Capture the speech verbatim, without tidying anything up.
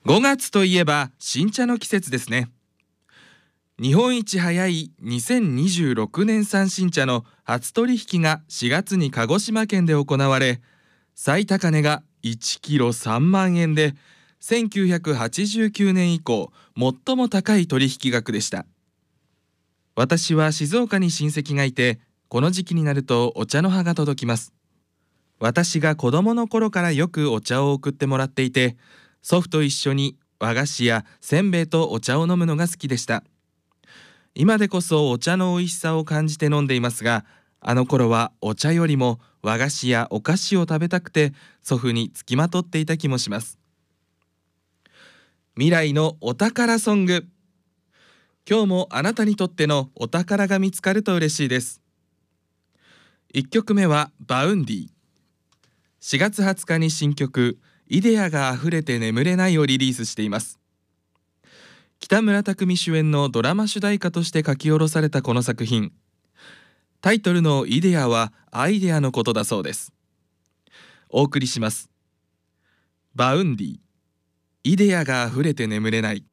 ごがつといえば新茶の季節ですね。日本一早いにせんにじゅうろくねん産新茶の初取引がしがつに鹿児島県で行われ、最高値がいちキロさんまんえんで、せんきゅうひゃくはちじゅうきゅうねん以降最も高い取引額でした。私は静岡に親戚がいて、この時期になるとお茶の葉が届きます。私が子供の頃からよくお茶を送ってもらっていて、祖父と一緒に和菓子やせんべいとお茶を飲むのが好きでした。今でこそお茶の美味しさを感じて飲んでいますが、あの頃はお茶よりも和菓子やお菓子を食べたくて祖父につきまとっていた気もします。未来のお宝ソング。今日もあなたにとってのお宝が見つかると嬉しいです。いっきょくめはバウンディ。しがつはつかに新曲イデアが溢れて眠れないをリリースしています。北村匠海主演のドラマ主題歌として書き下ろされたこの作品、タイトルのイデアはアイデアのことだそうです。お送りします。バウンディ、イデアが溢れて眠れない。